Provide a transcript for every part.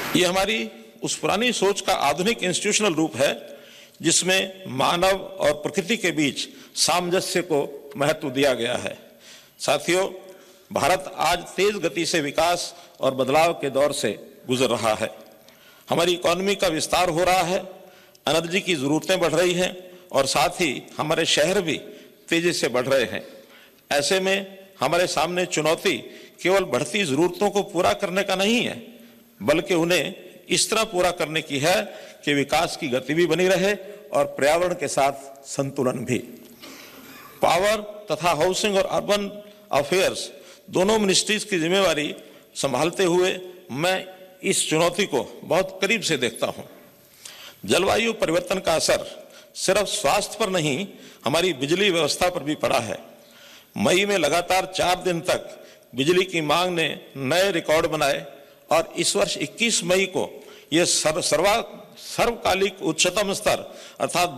ये हमारी उस पुरानी सोच का आधुनिक इंस्टीट्यूशनल रूप है जिसमें मानव और प्रकृति के बीच सामंजस्य को महत्व दिया गया है। साथियों, भारत आज तेज गति से विकास और बदलाव के दौर से गुजर रहा है। हमारी इकोनॉमी का विस्तार हो रहा है, एनर्जी की ज़रूरतें बढ़ रही हैं और साथ ही हमारे शहर भी तेजी से बढ़ रहे हैं। ऐसे में हमारे सामने चुनौती केवल बढ़ती ज़रूरतों को पूरा करने का नहीं है, बल्कि उन्हें इस तरह पूरा करने की है कि विकास की गति भी बनी रहे और पर्यावरण के साथ संतुलन भी। पावर तथा हाउसिंग और अर्बन अफेयर्स दोनों मिनिस्ट्रीज की जिम्मेवारी संभालते हुए मैं इस चुनौती को बहुत करीब से देखता हूं। जलवायु परिवर्तन का असर सिर्फ स्वास्थ्य पर नहीं, हमारी बिजली व्यवस्था पर भी पड़ा है। मई में लगातार 4 दिन तक बिजली की मांग ने नए रिकॉर्ड बनाए और इस वर्ष 21 मई को यह सर्वकालिक उच्चतम स्तर अर्थात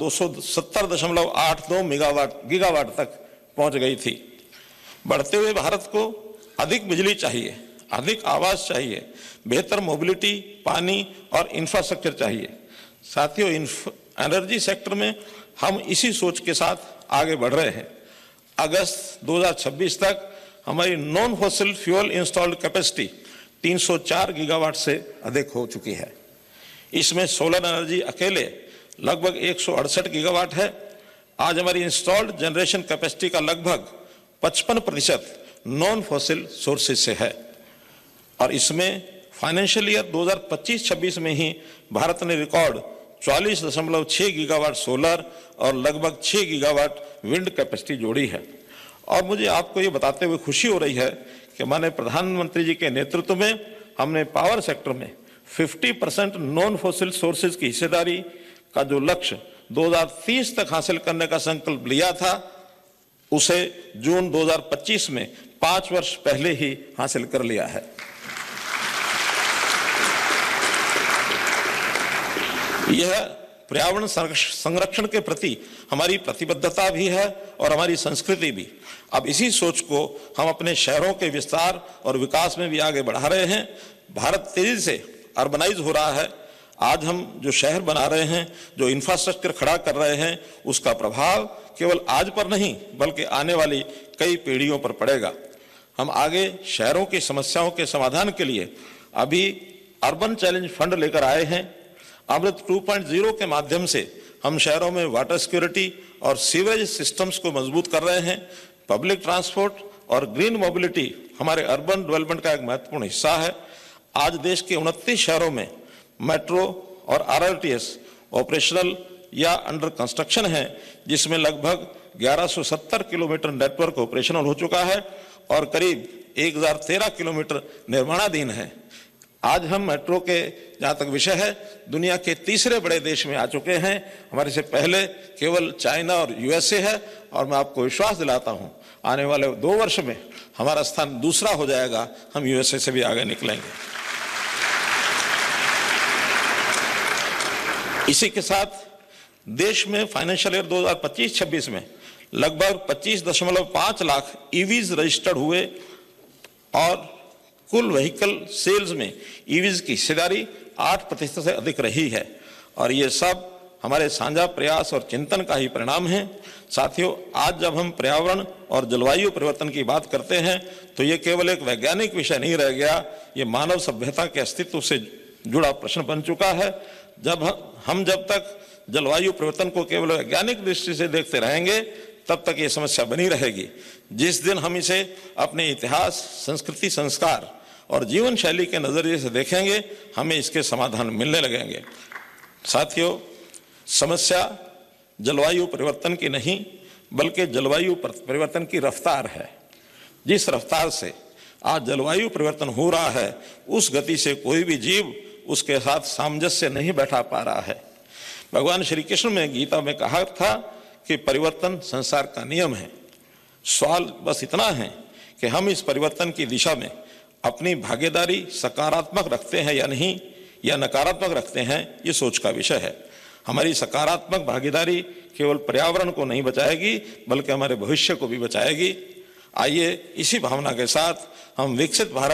270.82 गीगावाट तक पहुंच गई थी। बढ़ते हुए भारत को अधिक बिजली चाहिए, अधिक आवास चाहिए, बेहतर मोबिलिटी, पानी और इंफ्रास्ट्रक्चर चाहिए। साथियों, एनर्जी सेक्टर में हम इसी सोच के साथ आगे बढ़ रहे हैं। अगस्त 2026 तक हमारी non fossil fuel installed capacity 304 gigawatt से अधिक हो चुकी है। इसमें सोलर एनर्जी अकेले लगभग 168 गीगावाट है। आज हमारी इंस्टॉल्ड जनरेशन कैपेसिटी का लगभग 55% नॉन फॉसिल सोर्सेज से है और इसमें फाइनेंशियल ईयर 2025-26 में ही भारत ने रिकॉर्ड 44.6 गीगावाट सोलर और लगभग 6 गीगावाट विंड कैपेसिटी जोड़ी है। और मुझे आपको ये बताते हुए खुशी हो रही है कि माननीय प्रधानमंत्री जी के नेतृत्व में हमने पावर सेक्टर में 50% नॉन फॉसिल सोर्सेज की हिस्सेदारी का जो लक्ष्य 2030 तक हासिल करने का संकल्प लिया था, उसे जून 2025 में 5 वर्ष पहले ही हासिल कर लिया है। यह पर्यावरण संरक्षण के प्रति हमारी प्रतिबद्धता भी है और हमारी संस्कृति भी। अब इसी सोच को हम अपने शहरों के विस्तार और विकास में भी आगे बढ़ा रहे हैं। भारत तेजी से अर्बनाइज हो रहा है। आज हम जो शहर बना रहे हैं, जो इंफ्रास्ट्रक्चर खड़ा कर रहे हैं, उसका प्रभाव केवल आज पर नहीं बल्कि आने वाली कई पीढ़ियों पर पड़ेगा। हम आगे शहरों की समस्याओं के समाधान के लिए अभी अर्बन चैलेंज फंड लेकर आए हैं। अमृत 2.0 के माध्यम से हम शहरों में वाटर सिक्योरिटी और सीवेज सिस्टम्स को मजबूत कर रहे हैं। पब्लिक ट्रांसपोर्ट और ग्रीन मोबिलिटी हमारे अर्बन डेवलपमेंट का एक महत्वपूर्ण हिस्सा है। आज देश के 29 शहरों में मेट्रो और RRTS ऑपरेशनल या अंडर कंस्ट्रक्शन है, जिसमें लगभग 1170 किलोमीटर नेटवर्क ऑपरेशनल हो चुका है और करीब 1013 किलोमीटर निर्माणाधीन है। आज हम मेट्रो के जहाँ तक विषय है दुनिया के तीसरे बड़े देश में आ चुके हैं। हमारे से पहले केवल चाइना और USA है और मैं आपको विश्वास दिलाता हूँ आने वाले 2 वर्ष में हमारा स्थान दूसरा हो जाएगा। हम USA से भी आगे निकलेंगे। इसी के साथ देश में फाइनेंशियल ईयर 2025-26 में लगभग 25.5 लाख EVs रजिस्टर्ड हुए और कुल व्हीकल सेल्स में EVs की हिस्सेदारी 8% से अधिक रही है और ये सब हमारे साझा प्रयास और चिंतन का ही परिणाम है। साथियों, आज जब हम पर्यावरण और जलवायु परिवर्तन की बात करते हैं तो ये केवल एक वैज्ञानिक विषय नहीं रह गया, ये मानव सभ्यता के अस्तित्व से जुड़ा प्रश्न बन चुका है। जब तक जलवायु परिवर्तन को केवल वैज्ञानिक दृष्टि से देखते रहेंगे तब तक ये समस्या बनी रहेगी। जिस दिन हम इसे अपने इतिहास, संस्कृति, संस्कार और जीवन शैली के नजरिए से देखेंगे, हमें इसके समाधान मिलने लगेंगे। साथियों, समस्या जलवायु परिवर्तन की नहीं बल्कि जलवायु परिवर्तन की रफ्तार है। जिस रफ्तार से आज जलवायु परिवर्तन हो रहा है, उस गति से कोई भी जीव उसके साथ सामंजस्य नहीं बैठा पा रहा है। भगवान श्री कृष्ण ने गीता में कहा था कि परिवर्तन संसार का नियम है। सवाल बस इतना है कि हम इस परिवर्तन की दिशा में अपनी भागीदारी सकारात्मक रखते हैं या नहीं, या नकारात्मक रखते हैं, ये सोच का विषय है। हमारी सकारात्मक भागीदारी केवल पर्यावरण को नहीं बचाएगी बल्कि हमारे भविष्य को भी बचाएगी। आइए इसी भावना के साथ हम विकसित भारत